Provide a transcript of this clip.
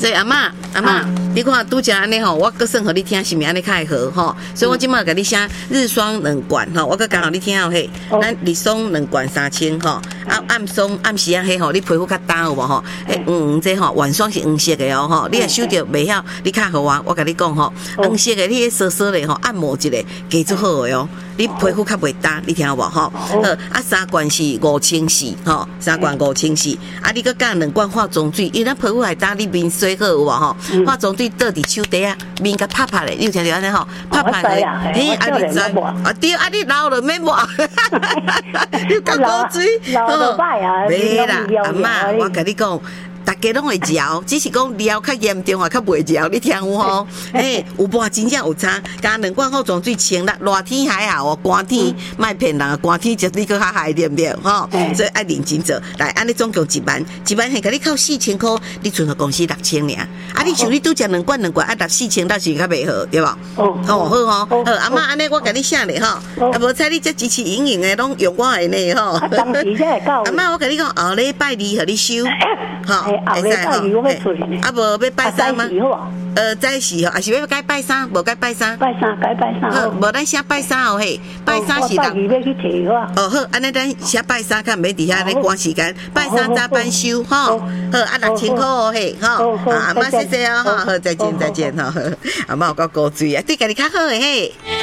所以阿嬷，你看拄则安尼吼，我搁算互你听是毋是安尼较会好吼？所以我即马甲你写日霜2罐吼，我搁讲互你听嘿。咱日霜2罐3000吼，暗霜暗时啊迄吼，你皮肤较干有无吼？这吼晚霜是黄色的哦吼，你若收着袂晓，你较好我甲你讲吼，黄色的你稍稍的吼按摩一下，加足好的哦。你皮肤较袂干，你听有无吼？好，3罐是5400吼，3罐5400，你搁加2罐化妆水，因为咱皮肤还干，你面水好有无吼？化妆水倒伫手底啊，面甲拍拍咧，你有听着安尼吼？拍拍咧，你知对，你老了免抹，你甲古水，袂啦，阿嬷，我甲你讲。大家拢会嚼，只是讲疗较严重啊，较袂嚼。你听有吼？有半真正有差。加2罐化妆水清啦，热天还好哦，寒天莫骗人，寒天就你搁较害对不对？吼，所以爱认真做。来，安尼总共1万系甲你扣4000块，你存到公司6000尔。你像你拄食2罐，6 4000，倒是较袂好，对吧？好吼，好，阿嬷安尼我甲你写咧吼，无猜你这支持盈盈的拢用我的呢吼。 当时才会到。 阿嬷，我甲你讲，后礼拜2互你收，吼。 后礼拜2我要出去。 无要拜三吗？早时吼，还是要该拜三，无该拜三。 拜三，该拜三。好， 无咱写拜三哦嘿，拜三是拜2要去摕我。 好，安尼咱写拜三，较毋免伫遐咧赶时间。拜三早班收，吼，好，6000块哦嘿，吼，阿嬷谢谢哦，好，再见吼，阿嬷有够高追啊，对家己较好诶嘿。